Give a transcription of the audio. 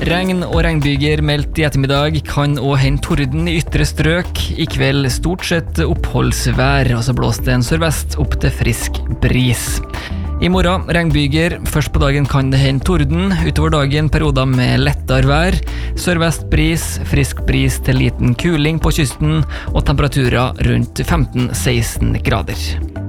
Regn og regnbyger meldt I ettermiddag, kan også hende torden I ytre strøk. I kveld stort sett oppholdsvær, og så blåser det en sørvest opp til frisk bris. I morgen regnbyger, først på dagen kan det hende torden, utover dagen perioder med lettere vær, sørvest bris, frisk bris til liten kuling på kysten, og temperaturer rundt 15-16 grader.